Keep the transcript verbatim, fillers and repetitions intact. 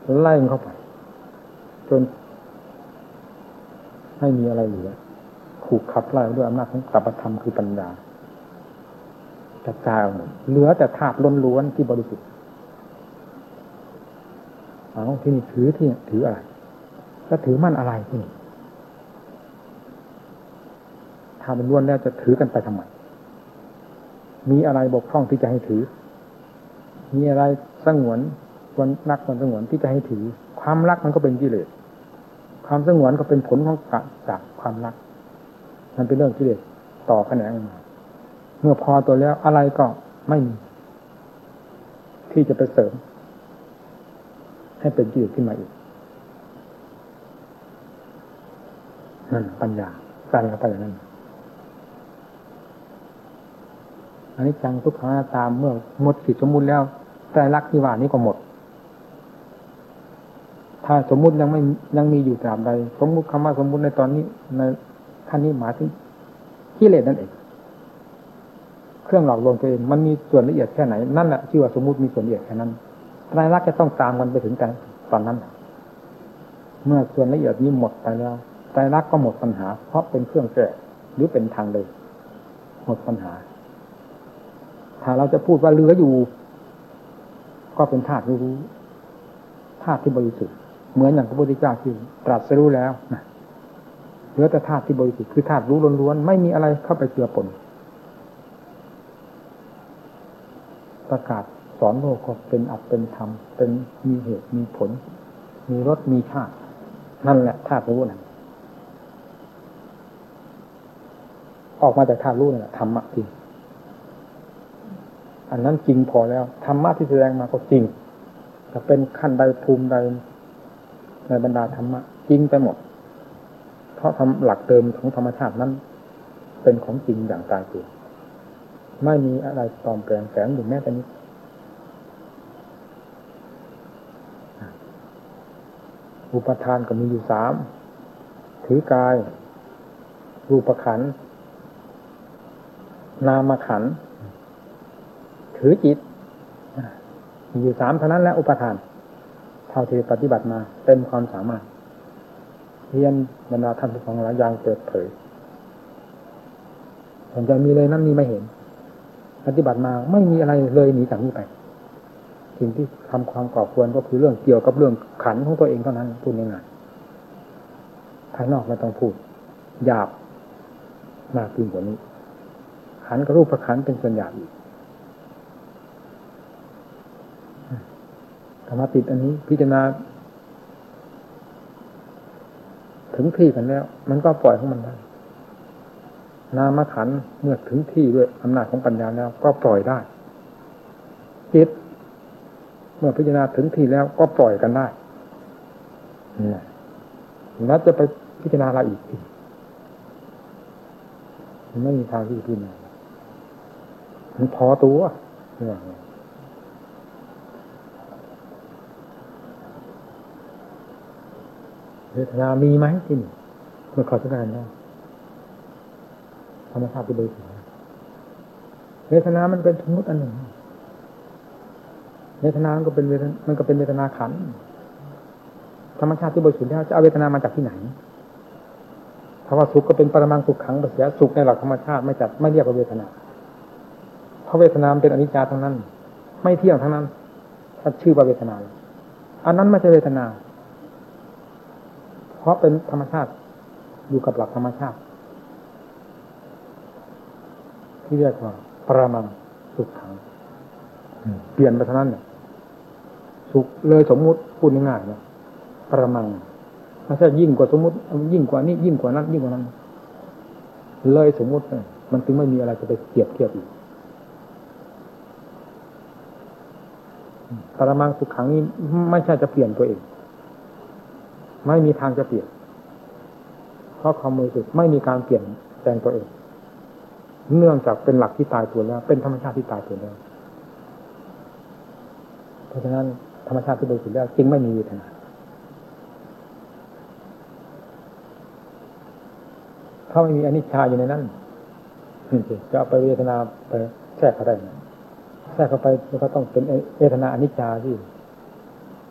ไล่เข้าไปจนไม่มีอะไรเหลือถูกขับไล่ด้วยอำนาจของตัปธรรมคือปัญญาจัดการเหลือแต่ธาตุล้วนๆที่บริสุทธิ์เอาที่นี่ถือที่ถืออะไรแล้วถือมั่นอะไรที่นี่ถ้ามันล้วนแล้วจะถือกันไปทำไมมีอะไรบกพร่องที่จะให้ถือมีอะไรสงวนควรรักควรสงวนที่จะให้ถือความรักมันก็เป็นกิเลสความสงวนก็เป็นผลของจากความรักมันเป็นเรื่องกิเลสต่อแขนงมาเมื่อพอตัวแล้วอะไรก็ไม่มีที่จะไปเสริมให้เป็นกิเลสขึ้นมาอีกนั่นปัญญาการเข้าไปอย่างนั้นอันนี้จังทุกขังอนัตตาเมื่อหมดสิทธิสมมุติแล้วไตรลักษณ์ที่ว่านี้ก็หมดถ้าสมมุติยังไม่ยังมีอยู่ตราบใดสมมุติคำว่าสมมุติในตอนนี้ในขั้นนี้หมายถึงกิเลสนั่นเองเครื่องหลอกลวงตัวเองมันมีส่วนละเอียดแค่ไหนนั่นแหละชื่อว่าสมมุติมีส่วนละเอียดแค่นั้นไตรลักษณ์จะต้องตามกันไปถึงแต่ตอนนั้นเมื่อส่วนละเอียดนี้หมดไปแล้วไตรลักษณ์ก็หมดปัญหาเพราะเป็นเครื่องแก้หรือเป็นทางเดินหมดปัญหาถ้าเราจะพูดว่าเหลืออยู่ก็เป็นธาตุรู้ธาตุที่บริสุทธิ์เหมือนอย่างพระพุทธเจ้าที่ตรัสรู้แล้วนะเหลือแต่ธาตุที่บริสุทธิ์คือธาตุรู้ล้วนๆไม่มีอะไรเข้าไปเจือปนประกาศสอนโลกก็เป็นอัตเป็นธรรมเป็นมีเหตุมีผลมีรสมีชาตินั่นแหละธาตุรู้นั่นออกมาจากธาตุรู้นั่นแหละธรรมะจริงอันนั้นจริงพอแล้วธรรมะที่แสดงมาก็จริงแต่เป็นขั้นใดภูมิใดในบรรดาธรรมะจริงไปหมดเพราะทำหลักเดิมของธรรมชาตินั้นเป็นของจริงอย่างตายตัวไม่มีอะไรปลอมแปลงแฝงอยู่แม้แต่นิดอุปทานก็มีอยู่สามถือกายรูปขันธ์นามขันธ์ถือจิตมีอยู่สามเท่านั้นแหละอุปทานเท่าที่ปฏิบัติมาเต็มความสามารถเรียนบรรดาท่านผู้ฟังหลายอย่างเปิดเผยผมจะมีเลยนั่นนี่ไม่เห็นปฏิบัติมาไม่มีอะไรเลยหนีจากนี้ไปสิ่งที่ทำความก่อควรก็คือเรื่องเกี่ยวกับเรื่องขันของตัวเองเท่านั้นพูดง่ายๆภายนอกไม่ต้องพูดหยาบมากขึ้นกว่านี้ขันกับรูปขันเป็นส่วนหยาบอีกธรรมะติดอันนี้พิจารณาถึงที่กันแล้วมันก็ปล่อยของมันได้นามขันธ์เมื่อถึงที่ด้วยอำนาจของปัญญาแล้วก็ปล่อยได้จิตเมื่อพิจารณาถึงที่แล้วก็ปล่อยกันได้นี่แล้วจะไปพิจารณาอะไรอีกมันไม่มีทางที่จะพิจารณามันพอตัวเนี่ยเวทนามีไหมที่นี่เมื่อขอสักการได้ธรรมชาติที่บริสุทธิ์เวทนามันเป็นสมมุติอันหนึ่งเวทนามันก็เป็นเวทนามันก็เป็นเวทนาขันธ์ธรรมชาติที่บริสุทธิ์แล้วจะเอาเวทนามาจากที่ไหนถ้าว่าสุขก็เป็นปรมังสุขขังเสียสุขในหลักธรรมชาติไม่จัดไม่เรียกว่าเวทนาเพราะเวทนาเป็นอนิจจาทั้งนั้นไม่เที่ยงทั้งนั้นถ้าชื่อว่าเวทนาอันนั้นไม่ใช่เวทนาเพราะเป็นธรรมชาติอยู่กับหลักธรรมชาติที่เรียกว่าปรมังสุขขังเปลี่ยนไปเท่านั้นเนี่ยสุขเลยสมมุติพูดง่ายๆนะปรมังไม่ใช่ยิ่งกว่าสมมุติยิ่งกว่านี้ยิ่งกว่านั้นยิ่งกว่านั้นเลยสมมุติมันจึงไม่มีอะไรจะไปเทียบเทียบอีกปรมังสุขขังนี้ไม่ใช่จะเปลี่ยนตัวเองไม่มีทางจะเปลี่ยนเพราะความบริสุทธิ์ไม่มีการเปลี่ยนแปลงตัวเองเนื่องจากเป็นหลักที่ตายตัวแล้วเป็นธรรมชาติที่ตายตัวแล้วเพราะฉะนั้นธรรมชาติที่บริสุทธิ์แล้วจึงไม่มีเวทนาถ้าไม่มีอนิจจาอยู่ในนั้นจะเอาไปเวทนาไปแทรกเข้าได้แทรกเข้าไปแล้วก็ต้องเป็นเวทนาอนิจจาที่